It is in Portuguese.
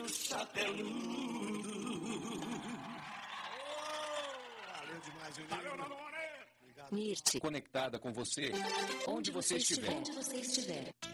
do Chapeludo. Valeu demais, viu? Valeu, Nanone! Mirte, Conectada com você, onde você estiver. Onde você estiver.